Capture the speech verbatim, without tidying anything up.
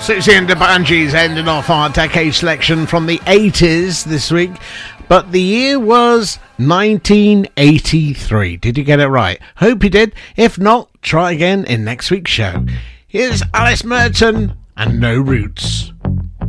Siouxsie and the Banshees ending off our decade selection from the eighties this week, but the year was nineteen eighty-three. Did you get it right? Hope you did. If not, try again in next week's show. Here's Alice Merton and No Roots.